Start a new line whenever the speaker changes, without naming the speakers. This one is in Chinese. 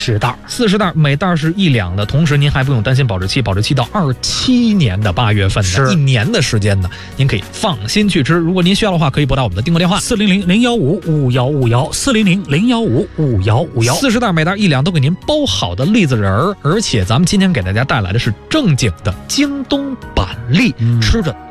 40袋
，40袋，每袋是1两的，同时您还不用担心保质期，保质期到27年的8月份的，1年的时间呢，您可以放心去吃。如果您需要的话，可以拨打我们的订购电话
400-015-5151，400-015-5151。40
袋每袋1两都给您包好的栗子仁儿，而且咱们今天给大家带来的是正经的京东板栗，吃着